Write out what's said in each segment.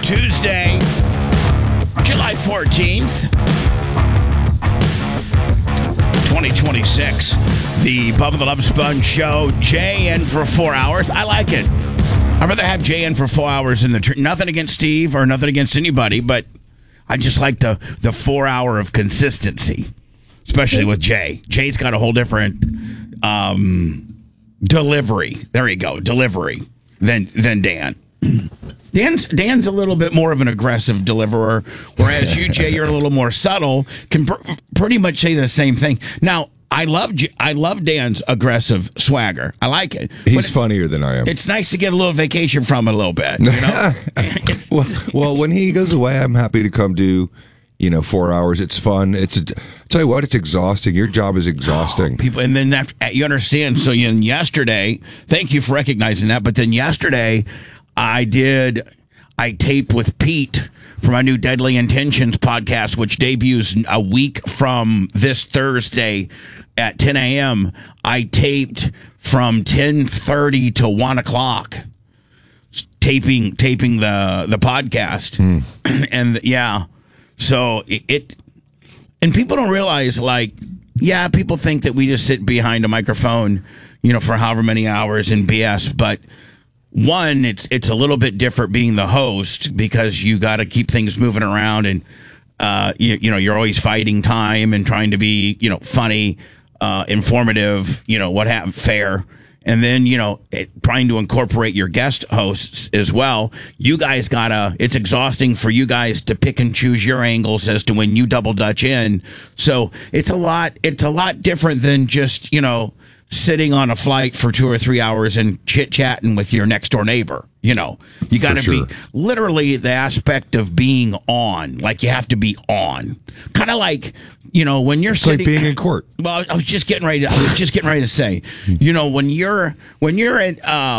Tuesday, July 14th, 2026. The Bubba the Love Sponge Show. Jay in for 4 hours. I like it. I'd rather have Jay in for 4 hours in the nothing against Steve or nothing against anybody, but I just like the 4 hour of consistency, especially with Jay. Jay's got a whole different delivery. There you go, delivery than Dan. Dan's a little bit more of an aggressive deliverer, whereas you, Jay, you're a little more subtle. Can pretty much say the same thing. Now, I love Dan's aggressive swagger. I like it. He's funnier than I am. It's nice to get a little vacation from a little bit. You know? well, when he goes away, I'm happy to come do 4 hours. It's fun. Tell you what, it's exhausting. Your job is exhausting. People, and then you understand. So yesterday, thank you for recognizing that. But then yesterday, I taped with Pete for my new Deadly Intentions podcast, which debuts a week from this Thursday at 10 a.m. I taped from 10:30 to 1 o'clock, taping the podcast, and yeah. So and people don't realize, people think that we just sit behind a microphone, for however many hours and BS, but one, it's a little bit different being the host because you got to keep things moving around, and you're always fighting time and trying to be funny, informative, fair. And then, trying to incorporate your guest hosts as well. You guys it's exhausting for you guys to pick and choose your angles as to when you double dutch in. So it's a lot different than just, sitting on a flight for 2 or 3 hours and chit-chatting with your next door neighbor. You got to be literally the aspect of being on. Like, you have to be on. Kind of like, when you're sitting, like being in court. Well, I was just getting ready to say, when you're at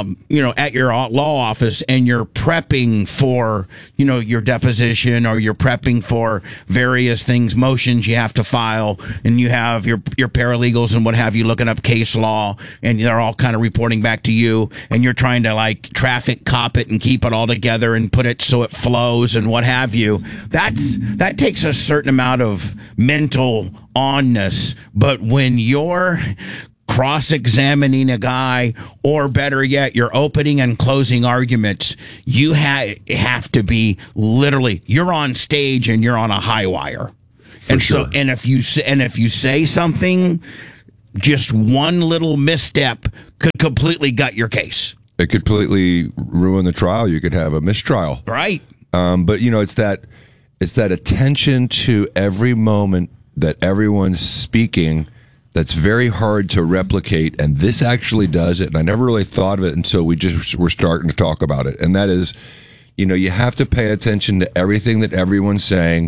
at your law office and you're prepping for, your deposition, or you're prepping for various things, motions you have to file, and you have your paralegals and what have you looking up case law, and they're all kind of reporting back to you, and you're trying to traffic cop it and keep it all together and put it so it flows and what have you. That takes a certain amount of mental onness. But when you're cross-examining a guy, or better yet, you're opening and closing arguments, you have to be literally, you're on stage and you're on a high wire. So if you say something, just one little misstep could completely gut your case. It could completely ruin the trial. You could have a mistrial. Right. But it's that attention to every moment that everyone's speaking that's very hard to replicate, and this actually does it. And I never really thought of it until we're starting to talk about it. And that is, you have to pay attention to everything that everyone's saying,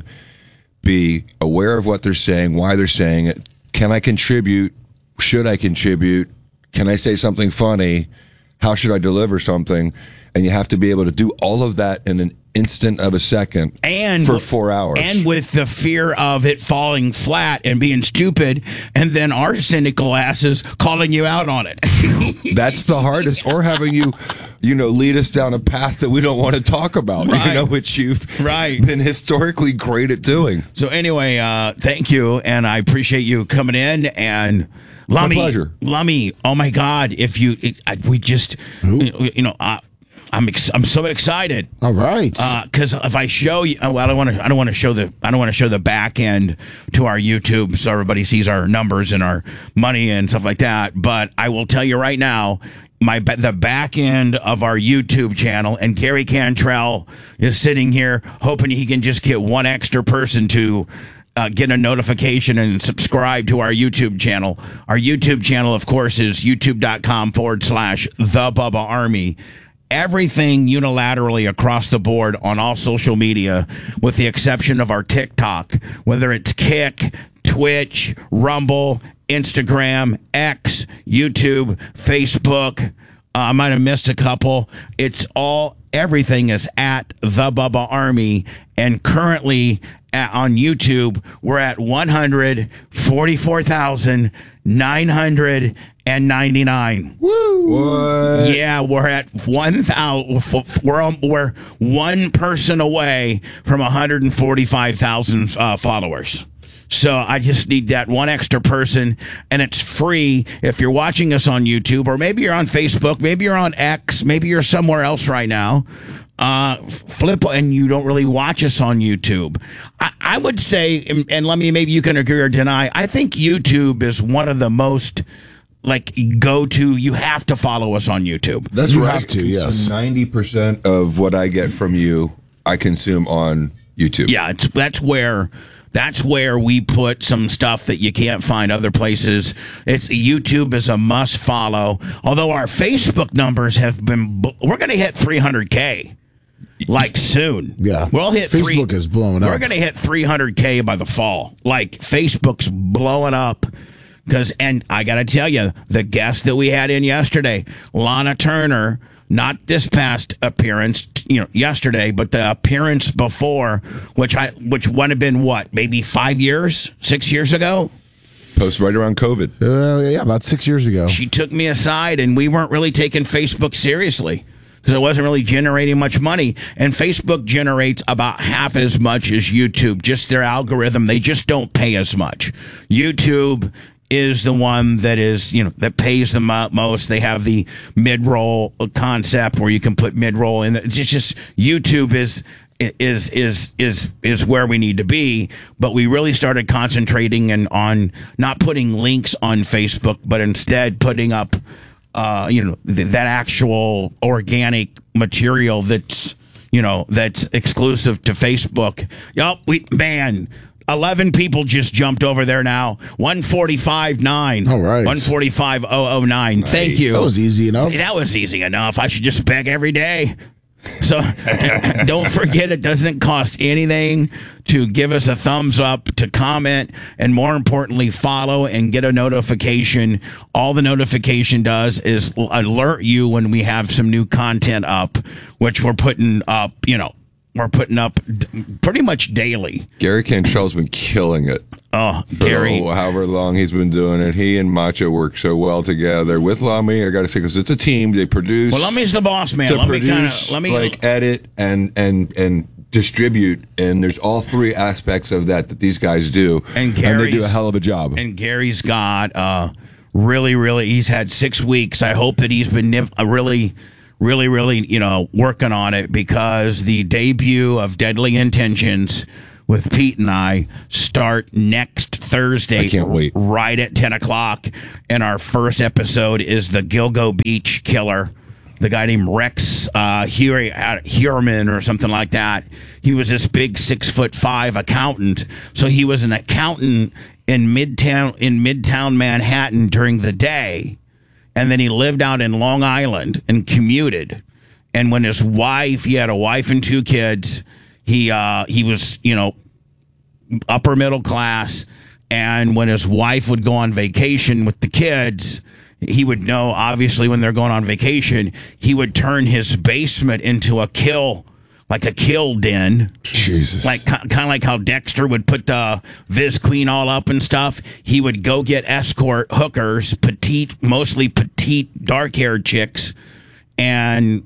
be aware of what they're saying, why they're saying it. Can I contribute? Should I contribute? Can I say something funny? How should I deliver something? And you have to be able to do all of that in an instant of a second, and for 4 hours. And with the fear of it falling flat and being stupid, and then our cynical asses calling you out on it. That's the hardest. Or having you lead us down a path that we don't want to talk about, right. Which you've been historically great at doing. So anyway, thank you, and I appreciate you coming in, and Lummy, my pleasure. Lummy, oh my God! I'm so excited. All right. Because if I show you, I don't want to show the back end to our YouTube so everybody sees our numbers and our money and stuff like that. But I will tell you right now, the back end of our YouTube channel, and Gary Cantrell is sitting here hoping he can just get one extra person to get a notification and subscribe to our YouTube channel. Our YouTube channel, of course, is youtube.com/The Bubba Army. Everything unilaterally across the board on all social media, with the exception of our TikTok, whether it's Kick, Twitch, Rumble, Instagram, X, YouTube, Facebook. I might have missed a couple. Everything is at The Bubba Army, and currently on YouTube, we're at 144,900 What? Yeah, we're at 1,000. We're one person away from 145,000 followers. So I just need that one extra person, and it's free if you're watching us on YouTube, or maybe you're on Facebook, maybe you're on X, maybe you're somewhere else right now. Flip, and you don't really watch us on YouTube. I would say, and let me, maybe you can agree or deny, I think YouTube is one of the most go-to. You have to follow us on YouTube. That's You right. have to, yes. 90% of what I get from you, I consume on YouTube. Yeah, that's where we put some stuff that you can't find other places. YouTube is a must follow. Although our Facebook numbers have been, we're going to hit 300K soon. Yeah. We'll hit Facebook is blowing up. We're going to hit 300K by the fall. Facebook's blowing up. And I got to tell you, the guest that we had in yesterday, Lana Turner, not this past appearance, yesterday, but the appearance before, which would have been maybe 5 years, 6 years ago? Post right around COVID. Yeah, about 6 years ago. She took me aside, and we weren't really taking Facebook seriously because it wasn't really generating much money. And Facebook generates about half as much as YouTube, just their algorithm. They just don't pay as much. YouTube is the one that is, that pays them most. They have the mid-roll concept where you can put mid-roll in. It's just YouTube is where we need to be. But we really started concentrating on not putting links on Facebook, but instead putting up, that actual organic material that's exclusive to Facebook. Yup, 11 people just jumped over there now. 145.9. All right. 145.009. Nice. Thank you. That was easy enough. That was easy enough. I should just beg every day. So don't forget, it doesn't cost anything to give us a thumbs up, to comment, and more importantly, follow and get a notification. All the notification does is alert you when we have some new content up, which we're putting up, we're putting up pretty much daily. Gary Cantrell's been killing it. Oh, for Gary. However long he's been doing it. He and Macho work so well together. With Lummy, I got to say, because it's a team. They produce. Well, Lummy's the boss man. Let me edit and distribute. And there's all three aspects of that these guys do. And they do a hell of a job. And Gary's got really, he's had 6 weeks. I hope that he's been really, working on it, because the debut of Deadly Intentions with Pete and I start next Thursday. I can't wait. Right at 10 o'clock. And our first episode is the Gilgo Beach Killer. The guy named Rex Heuerman or something like that. He was this big 6'5" accountant. So he was an accountant in Midtown Manhattan during the day. And then he lived out in Long Island and commuted. And when he had a wife and 2 kids, he was, upper middle class. And when his wife would go on vacation with the kids, he would know, obviously, when they're going on vacation, he would turn his basement into a kill den. Jesus. Kind of like how Dexter would put the Viz Queen all up and stuff. He would go get escort hookers, mostly petite, dark-haired chicks, and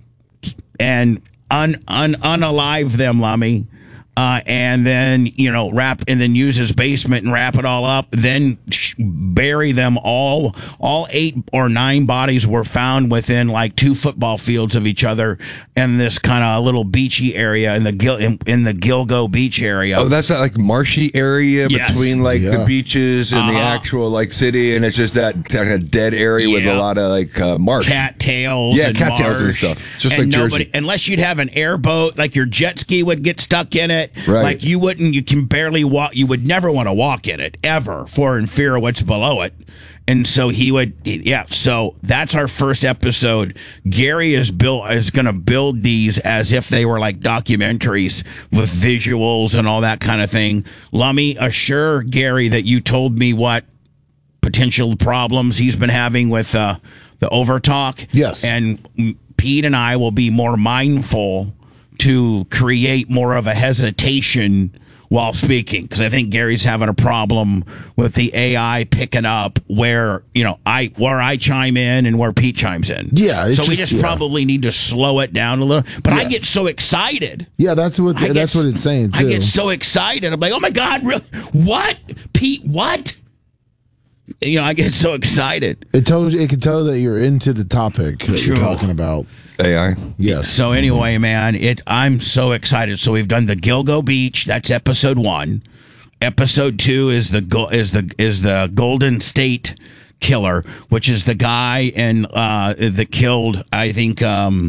unalive them, Lummy. And then, wrap, and then use his basement and wrap it all up, then bury them all. All 8 or 9 bodies were found within 2 football fields of each other in this kind of little beachy area in the Gilgo Beach area. Oh, that's that marshy area between the beaches and the actual city, and it's just that kind of dead area with a lot of marsh. Cattails and cattails marsh. And stuff. Just like Jersey. Unless you'd have an airboat, your jet ski would get stuck in it. Right. You can barely walk. You would never want to walk in it ever, in fear of what's below it. And so so that's our first episode. Gary is going to build these as if they were documentaries with visuals and all that kind of thing. Lummy, assure Gary that you told me what potential problems he's been having with the overtalk. Yes. And Pete and I will be more mindful to create more of a hesitation while speaking, because I think Gary's having a problem with the AI picking up where I chime in and where Pete chimes in. Yeah, so we just probably need to slow it down a little. But I get so excited. Yeah, that's what it's saying too. I get so excited. I'm like, oh my God, really? What, Pete? What? I get so excited. It can tell that you're into the topic that you're talking about. AI. Yes. So anyway, man, I'm so excited. So we've done the Gilgo Beach. That's episode 1. Episode 2 is the Golden State Killer, which is the guy that killed, I think,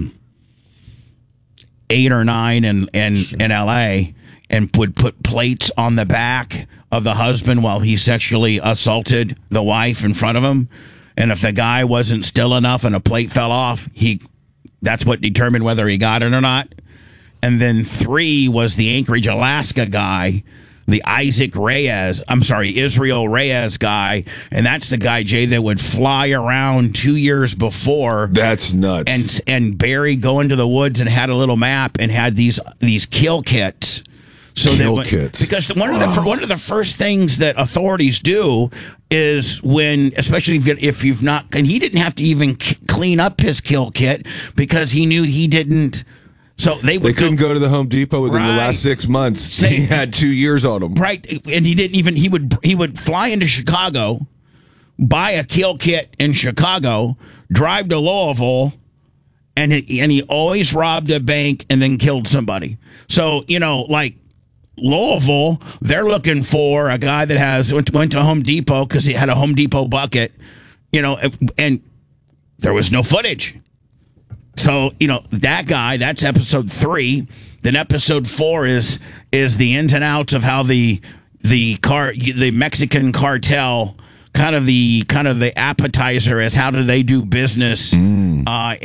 8 or 9 in L.A. and would put plates on the back of the husband while he sexually assaulted the wife in front of him. And if the guy wasn't still enough and a plate fell off, that's what determined whether he got it or not. And then 3 was the Anchorage, Alaska guy, the Israel Reyes guy. And that's the guy, Jay, that would fly around 2 years before. That's nuts. And Barry go into the woods and had a little map and had these kill kits. So kits. Because one of the first things that authorities do is especially if you've not, and he didn't have to even clean up his kill kit because he knew he didn't. So they couldn't go to the Home Depot within the last 6 months. He had 2 years on him. Right, and he didn't even. He would fly into Chicago, buy a kill kit in Chicago, drive to Louisville. And he always robbed a bank and then killed somebody. So like Louisville, they're looking for a guy that went to Home Depot because he had a Home Depot bucket, and there was no footage. So that guy, that's episode 3. Then episode 4 is the ins and outs of how the Mexican cartel kind of the appetizer is how do they do business in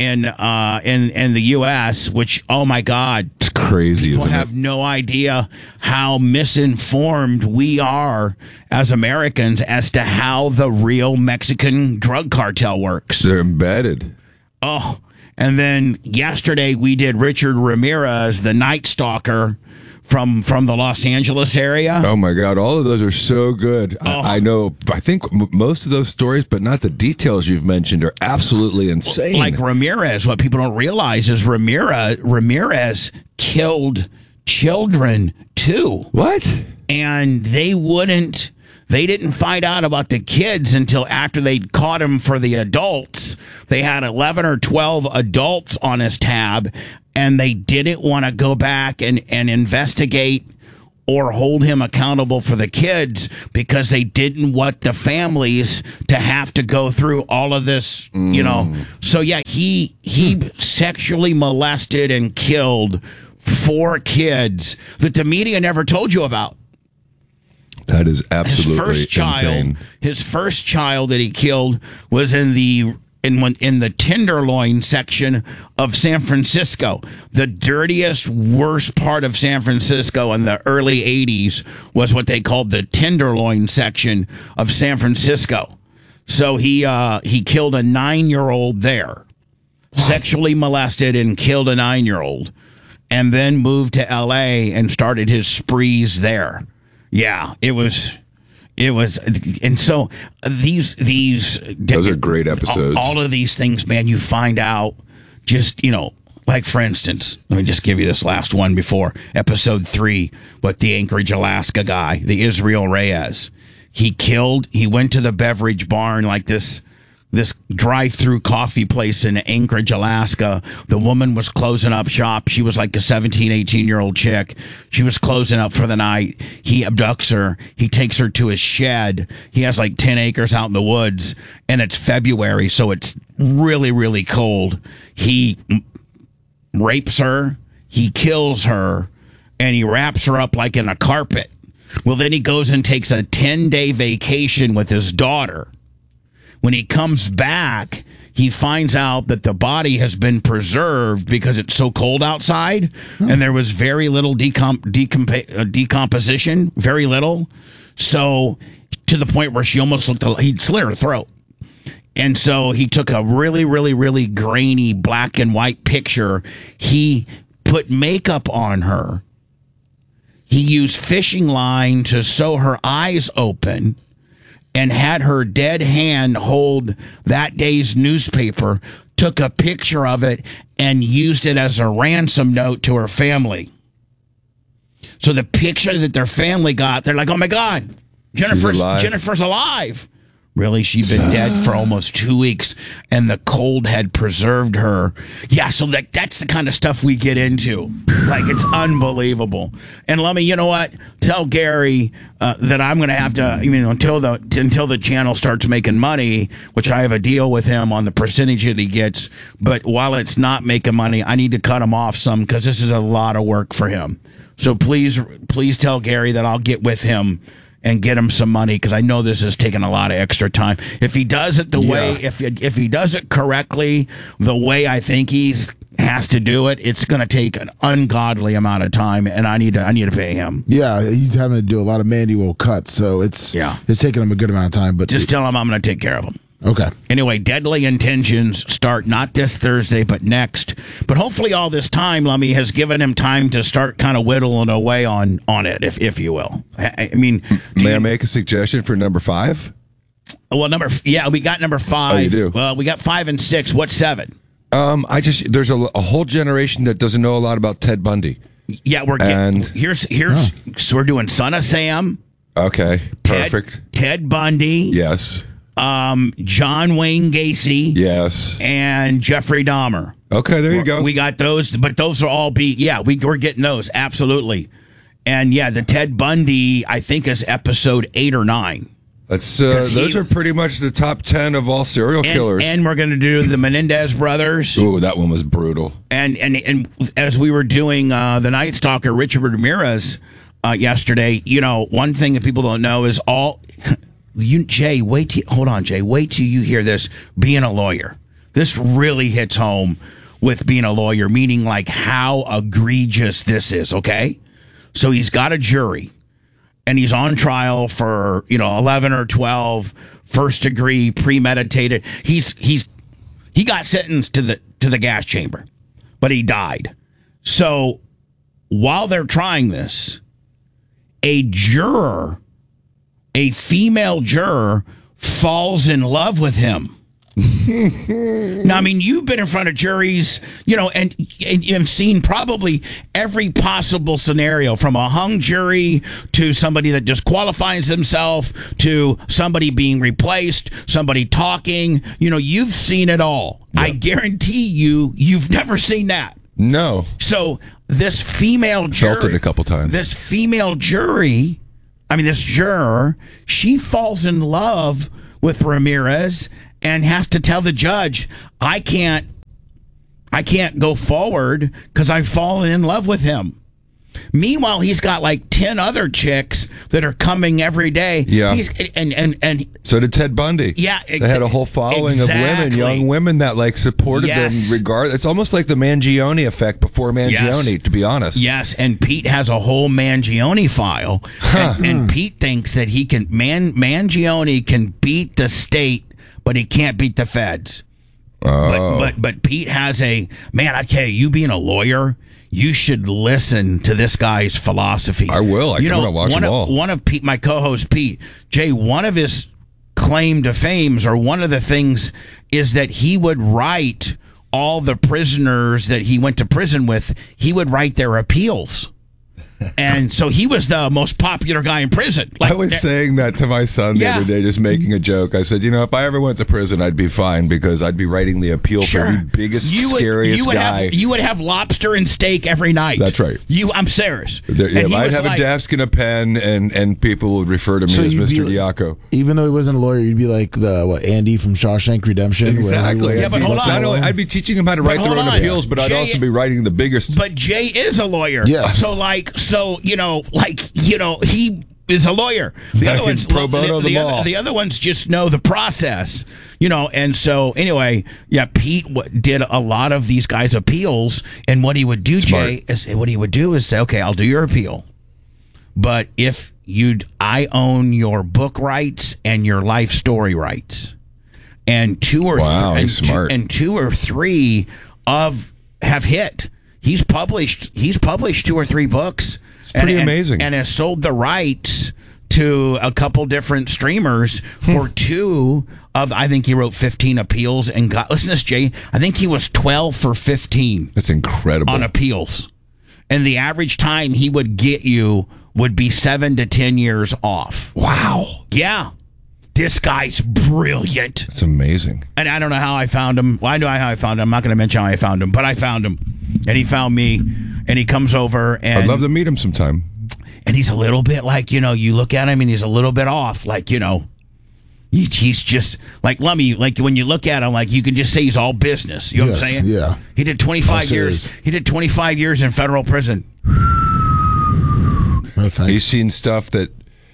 the U.S., which, oh my God, it's crazy. People have no idea how misinformed we are as Americans as to how the real Mexican drug cartel works. They're embedded. Oh, and then yesterday we did Richard Ramirez, the Night Stalker from the Los Angeles area. Oh my God, all of those are so good. I know. I think most of those stories, but not the details you've mentioned, are absolutely insane. Like Ramirez, what people don't realize is Ramirez killed children too. What? And they didn't find out about the kids until after they'd caught him for the adults. They had 11 or 12 adults on his tab, and they didn't want to go back and investigate or hold him accountable for the kids because they didn't want the families to have to go through all of this, So yeah, he sexually molested and killed 4 kids that the media never told you about. That is absolutely insane. His first child that he killed was in the Tenderloin section of San Francisco. The dirtiest, worst part of San Francisco in the early 80s was what they called the Tenderloin section of San Francisco. So he killed a 9-year-old there, sexually molested and killed a 9-year-old, and then moved to L.A. and started his sprees there. Yeah, it was, and so those are great episodes. All of these things, man, you find out just, like for instance, let me just give you this last one before episode 3, with the Anchorage, Alaska guy, the Israel Reyes. He went to the beverage barn, like this drive-through coffee place in Anchorage, Alaska. The woman was closing up shop. She was like a 17, 18-year-old chick. She was closing up for the night. He abducts her. He takes her to his shed. He has like 10 acres out in the woods, and it's February, so it's really, really cold. He rapes her. He kills her, and he wraps her up like in a carpet. Well, then he goes and takes a 10-day vacation with his daughter. When he comes back, he finds out that the body has been preserved because it's so cold outside, and there was very little decomposition, very little. So to the point where she almost he'd slit her throat. And so he took a really, really, really grainy black and white picture. He put makeup on her. he used fishing line to sew her eyes open and had her dead hand hold that day's newspaper, took a picture of it, and used it as a ransom note to her family. So the picture that their family got, they're like, oh my God, Jennifer's alive. Really, she'd been dead for almost 2 weeks, and the cold had preserved her. Yeah, so that's the kind of stuff we get into. Like, it's unbelievable. And let me, you know what? Tell Gary that I'm going to have to, until the channel starts making money, which I have a deal with him on the percentage that he gets. But while it's not making money, I need to cut him off some because this is a lot of work for him. So please tell Gary that I'll get with him and get him some money, because I know this is taking a lot of extra time. If he does it if he does it correctly, the way I think has to do it, it's going to take an ungodly amount of time, and I need to pay him. Yeah, he's having to do a lot of manual cuts, so it's taking him a good amount of time. But just tell him I'm going to take care of him. Okay. Anyway, Deadly Intentions start not this Thursday, but next. But hopefully all this time, Lummy, has given him time to start kind of whittling away on it, if you will. I mean... May I make a suggestion for number 5? Well, we got number 5. Oh, you do? Well, we got 5 and 6. What's 7? There's a whole generation that doesn't know a lot about Ted Bundy. Yeah, so we're doing Son of Sam. Okay, perfect. Ted Bundy. Yes. John Wayne Gacy. Yes. And Jeffrey Dahmer. Okay, there you go. We got those, but those are all we're getting those, absolutely. And the Ted Bundy, I think, is episode 8 or 9. Those are pretty much the top 10 of all serial killers. And we're going to do the Menendez brothers. Ooh, that one was brutal. And as we were doing the Night Stalker, Richard Ramirez, yesterday, one thing that people don't know is Jay, hold on, Jay. Wait till you hear this. Being a lawyer, this really hits home with being a lawyer, meaning like how egregious this is. Okay, so he's got a jury, and he's on trial for 11 or 12 first degree premeditated. He got sentenced to the gas chamber, but he died. So while they're trying this, a female juror falls in love with him. Now, I mean, you've been in front of juries, and you've seen probably every possible scenario, from a hung jury to somebody that disqualifies themselves to somebody being replaced, somebody talking. You've seen it all. Yep. I guarantee you've never seen that. No. So this female jury... Felt it a couple times. This juror, she falls in love with Ramirez and has to tell the judge, I can't go forward because I've fallen in love with him. Meanwhile, he's got like 10 other chicks that are coming every day. Yeah. And so did Ted Bundy. Yeah. They had a whole following of women, young women that supported them It's almost like the Mangione effect before Mangione, to be honest. Yes, and Pete has a whole Mangione file. And Pete thinks that he can Mangione can beat the state, but he can't beat the feds. But Pete has I tell you being a lawyer, you should listen to this guy's philosophy. I will. I'm going to watch them all. One of Pete, my co-host Pete, Jay, one of his claim to fames, or one of the things, is that he would write all the prisoners that he went to prison with, he would write their appeals. And so he was the most popular guy in prison. I was saying that to my son the other day, just making a joke. I said, if I ever went to prison, I'd be fine because I'd be writing the appeal for the biggest, scariest guy. You would have lobster and steak every night. That's right. I'm serious. I'd have a desk and a pen, and people would refer to me as Mr. Diaco. Even though he wasn't a lawyer, you'd be like Andy from Shawshank Redemption. Exactly. But hold on. I'd be teaching him how to write their own appeals, but I'd also be writing the biggest. But Jay is a lawyer. Yes. He is a lawyer. The other ones, pro bono the other ones just know the process, And so anyway, Pete did a lot of these guys' appeals, and what he would do, Jay, is say, okay, I'll do your appeal, but if I own your book rights and your life story rights, and two or three have hit. He's published 2 or 3 books. pretty amazing. And has sold the rights to a couple different streamers for two of, I think he wrote 15 appeals and got, listen to this, Jay, I think he was 12 for 15. That's incredible. On appeals. And the average time he would get you would be 7 to 10 years off. Wow. Yeah. This guy's brilliant. It's amazing. And I don't know how I found him. Well, I know how I found him. I'm not going to mention how I found him, but I found him. And he found me. And he comes over. And I'd love to meet him sometime. And he's a little bit like, you know, you look at him and he's a little bit off. Like, you know, he's just like Lummy. Like when you look at him, like you can just say he's all business. You know what I'm saying? Yeah. He did 25 years. He did 25 years in federal prison. He's seen stuff that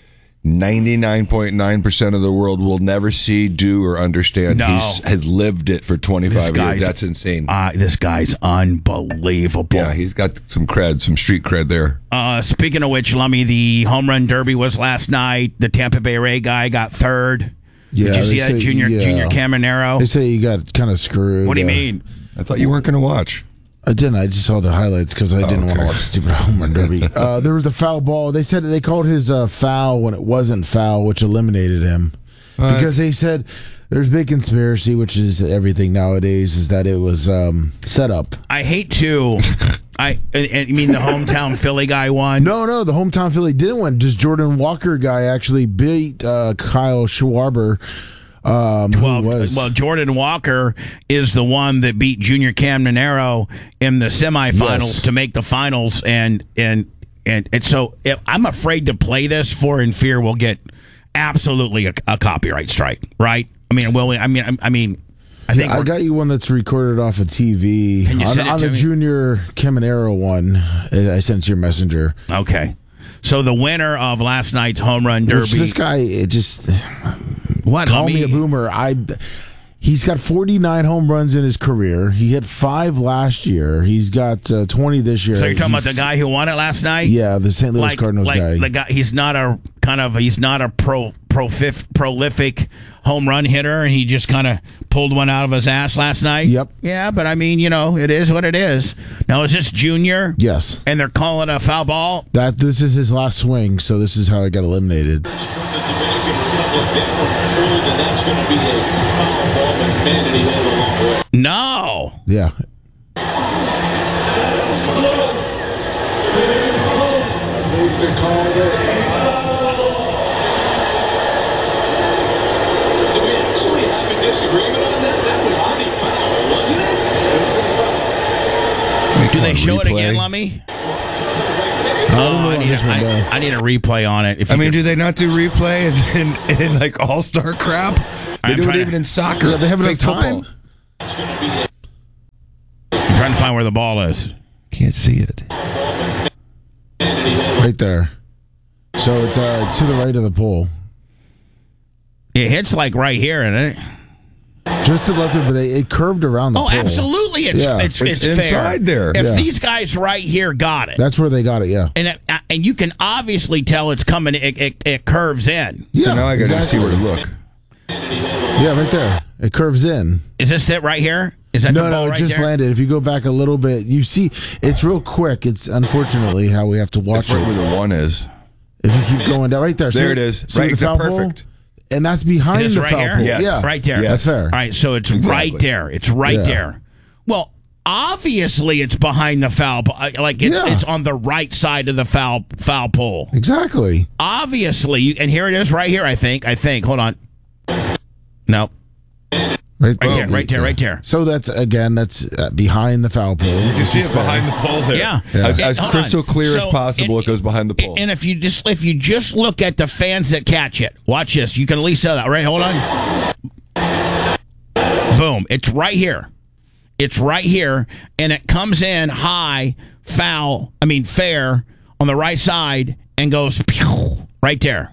99.9% of the world will never see, do, or understand. No. He has lived it for 25 years. That's insane. This guy's unbelievable. Yeah, he's got some cred, some street cred there. Speaking of which, Lummy, the home run derby was last night. The Tampa Bay Ray guy got third. Yeah, did you see that, Junior Caminero? They say you got kind of screwed. What do you mean? I thought you weren't going to watch. I didn't. I just saw the highlights because I didn't want to watch the stupid home run derby. There was a foul ball. They said they called his foul when it wasn't foul, which eliminated him. Because they said there's big conspiracy, which is everything nowadays, is that it was set up. I hate to. I mean the hometown Philly guy won? No, the hometown Philly didn't win. Just Jordan Walker guy actually beat Kyle Schwarber. Well, Jordan Walker is the one that beat Junior Caminero in the semifinals to make the finals, and so I'm afraid to play this for in fear we'll get absolutely a copyright strike, right? I mean, I think I got you one that's recorded off of TV on the Junior Caminero one. I sent to your messenger. Okay. So the winner of last night's home run derby. Which this guy, it just what? Call me a boomer. He's got 49 home runs in his career. He hit 5 last year. He's got 20 this year. So you're talking about the guy who won it last night? Yeah, the St. Louis Cardinals guy. The guy. He's not a prolific home run hitter, and he just kind of pulled one out of his ass last night. Yep. Yeah, but I mean, you know, it is what it is. Now, is this Junior? Yes. And they're calling a foul ball? This is his last swing, so this is how it got eliminated. From the Dominican Republic, that one pulled, and that's going to be a foul ball, but man, did he hold a long way. No. Yeah. Do we actually have a disagreement on that? That was already foul, wasn't it? Do they show it again, Lummy? I need a replay on it. Do they not do replay in like all-star crap? They do it even in soccer. Yeah, they have enough time. I'm trying to find where the ball is. Can't see it. Right there. So it's to the right of the pole. It hits like right here, isn't it? Just to the left, but it curved around the pole. Oh, absolutely. It's inside fair. there. If these guys right here got it. That's where they got it, yeah. And you can obviously tell it's coming, it curves in. Yeah, so now I got to see where to look. Yeah, right there. It curves in. Is this it right here? Is that the ball it right just there? landed. If you go back a little bit, you see it's real quick. It's unfortunately how we have to watch That's right it. where the one is. If you keep going down, right there. There it is. See Right, the foul perfect. pole? And that's behind the right foul here? pole. Yes. Yeah, Right there. Yes. That's fair. All right, so it's Exactly. right there. It's right there. Well, obviously it's behind the foul. Like it's on the right side of the foul pole. Exactly. Obviously, and here it is right here. I think. Hold on. No. Right there. So that's behind the foul pole. You can see it behind the pole there. Yeah. As crystal clear as possible, it goes behind the pole. And if you just look at the fans that catch it, watch this. You can at least say that. Right, hold on. Boom. It's right here. And it comes in high, fair on the right side and goes pew, right there.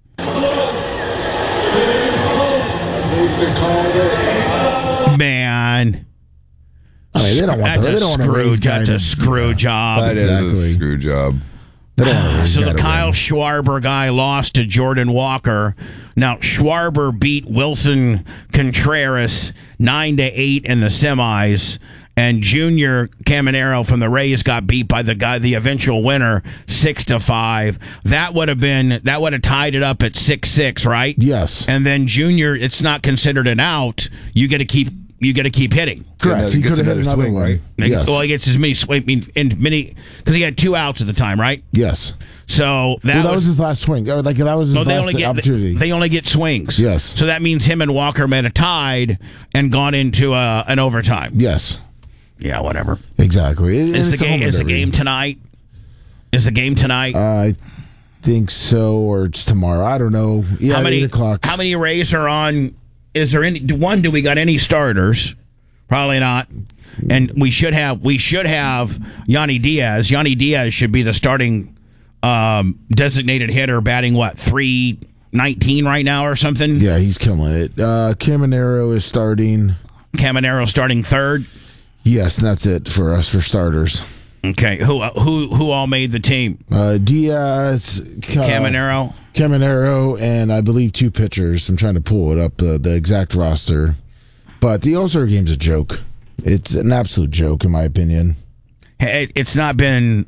Man. I mean, they don't want to raise That's a screw job. That is a screw job. So the Kyle Schwarber guy lost to Jordan Walker. Now Schwarber beat Wilson Contreras 9-8 in the semis, and Junior Caminero from the Rays got beat by the eventual winner, 6-5. That would have tied it up at 6-6, right? Yes. And then Junior, it's not considered an out. You got to keep hitting. Correct. He Gets could have hit another another swing, one. right? Yes. Well, he gets as many swing, because he had 2 outs at the time, right? Yes. So That was his last swing. That was his last opportunity. They only get swings. Yes. So that means him and Walker might have tied and gone into an overtime. Yes. Yeah, whatever. Exactly. Is the game tonight? Is the game tonight? I think so, or it's tomorrow. I don't know. Yeah, 8 o'clock. How many Rays are on? Is there any? Do we got any starters? Probably not. And we should have Yanni Diaz. Yanni Diaz should be the starting designated hitter, batting what, 319 right now or something? Yeah, he's killing it. Caminero is starting. Caminero starting third. Yes, and that's it for us for starters. Okay, who all made the team? Diaz, Caminero, and I believe 2 pitchers. I'm trying to pull it up, the exact roster. But the All-Star game's a joke. It's an absolute joke, in my opinion. Hey, it's not been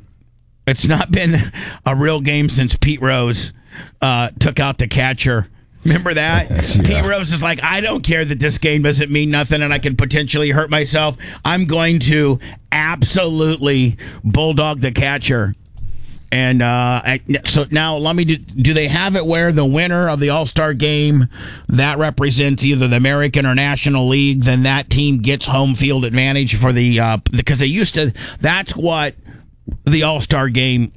a real game since Pete Rose took out the catcher. Remember that? Yeah. Pete Rose is like, I don't care that this game doesn't mean nothing and I can potentially hurt myself. I'm going to absolutely bulldog the catcher. And so now let me do they have it where the winner of the All-Star game that represents either the American or National League, then that team gets home field advantage for because they used to, that's what the All-Star game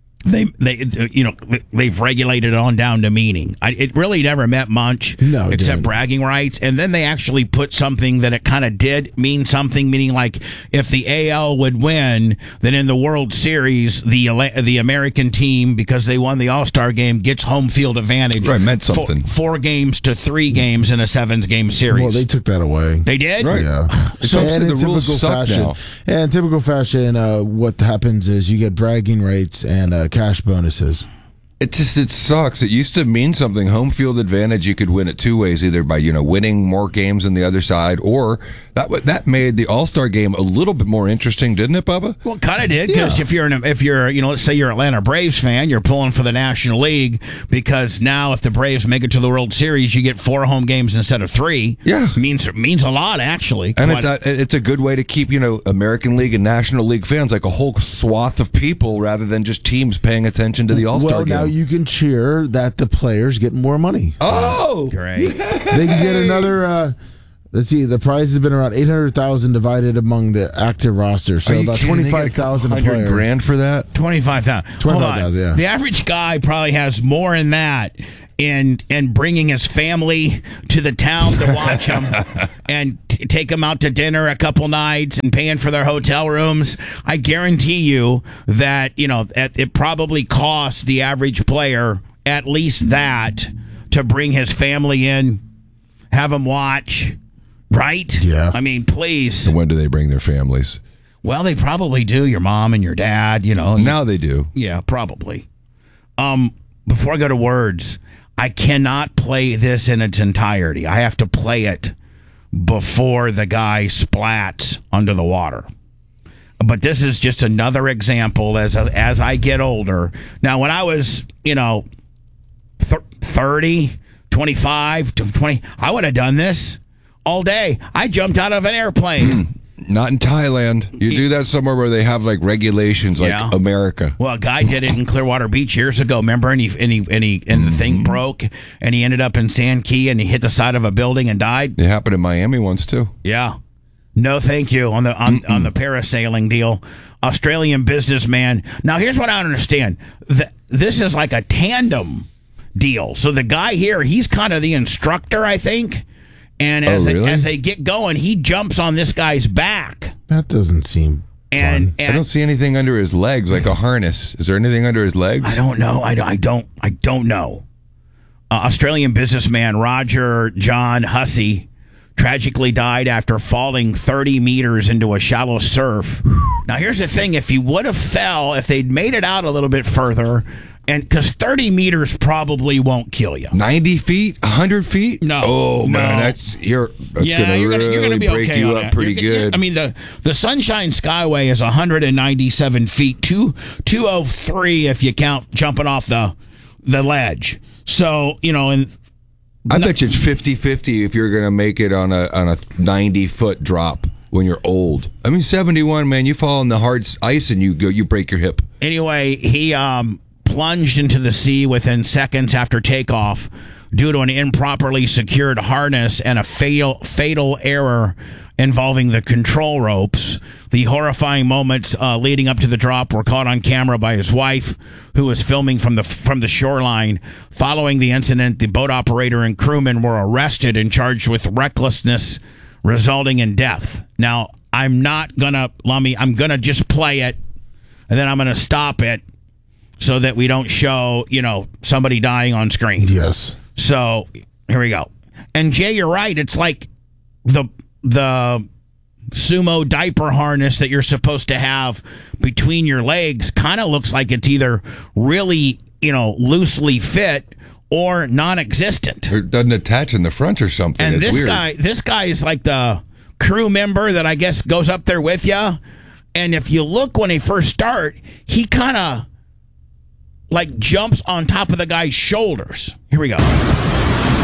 they've regulated it on down to meaning. It really never meant much, except bragging rights. And then they actually put something that it kind of did mean something, meaning like if the AL would win, then in the World Series, the American team, because they won the All-Star game, gets home field advantage. Right, meant something. 4 games to 3 games in a 7-game series. Well, they took that away. They did? Right. Yeah. So in typical fashion. And in typical fashion, what happens is you get bragging rights and cash bonuses. It sucks. It used to mean something. Home field advantage, you could win it 2 ways, either by winning more games on the other side, or that made the All-Star game a little bit more interesting, didn't it, Bubba? Well, kind of did, because if you're let's say you're an Atlanta Braves fan, you're pulling for the National League, because now if the Braves make it to the World Series, you get 4 home games instead of 3. Yeah, means a lot actually. And it's a good way to keep American League and National League fans, like a whole swath of people, rather than just teams paying attention to the All-Star game. Now you can cheer that the players get more money. Oh, great! They can get another. Let's see. The prize has been around 800,000 divided among the active roster, so about 25,000 a player. $100,000 for that. 25,000. 25,000. Yeah. The average guy probably has more in that. And bringing his family to the town to watch him and take them out to dinner a couple nights and paying for their hotel rooms. I guarantee you that, it probably costs the average player at least that to bring his family in, have them watch, right? Yeah. I mean, please. So when do they bring their families? Well, they probably do. Your mom and your dad, Now they do. Yeah, probably. Before I go to words, I cannot play this in its entirety. I have to play it before the guy splats under the water. But this is just another example as I get older. Now, when I was, 30, 25, 20, I would have done this all day. I jumped out of an airplane. Not in Thailand. You do that somewhere where they have regulations like America. Well, a guy did it in Clearwater Beach years ago. Remember, and the thing broke, and he ended up in Sand Key, and he hit the side of a building and died. It happened in Miami once too. Yeah. No, thank you on the parasailing deal. Australian businessman. Now, here's what I don't understand. This is like a tandem deal. So the guy here, he's kind of the instructor, I think. And as they get going, he jumps on this guy's back. That doesn't seem fun. I don't see anything under his legs, like a harness. Is there anything under his legs? I don't know. I don't know. Australian businessman Roger John Hussey tragically died after falling 30 meters into a shallow surf. Now, here's the thing. If he would have fell, if they'd made it out a little bit further And because 30 meters probably won't kill you. 90 feet, 100 feet. No, Oh man, no. that's Yeah, gonna you're really gonna be break okay you on up that. pretty good. I mean, the Sunshine Skyway is 197 feet, 203 if you count jumping off the ledge. So and I bet you it's 50-50 if you're gonna make it on a 90-foot drop when you're old. I mean, 71, man, you fall on the hard ice and you break your hip. anyway, he plunged into the sea within seconds after takeoff due to an improperly secured harness and a fatal error involving the control ropes. The horrifying moments leading up to the drop were caught on camera by his wife, who was filming from the shoreline. Following the incident, the boat operator and crewmen were arrested and charged with recklessness resulting in death. Now, I'm not gonna, Lummy, I'm gonna just play it, and then I'm gonna stop it so that we don't show, somebody dying on screen. Yes. So here we go. And Jay, you're right. It's like the sumo diaper harness that you're supposed to have between your legs kind of looks like it's either really, loosely fit or non-existent. It doesn't attach in the front or something. And it's this weird. guy is like the crew member that I guess goes up there with you. And if you look when they first start, he kind of like jumps on top of the guy's shoulders. Here we go.